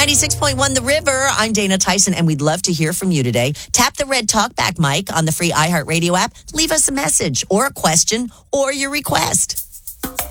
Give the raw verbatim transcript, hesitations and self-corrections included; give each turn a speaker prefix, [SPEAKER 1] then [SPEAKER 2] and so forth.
[SPEAKER 1] ninety-six point one The River. I'm Dana Tyson, and we'd love to hear from you today. Tap the red talkback mic on the free iHeartRadio app. Leave us a message or a question or your request.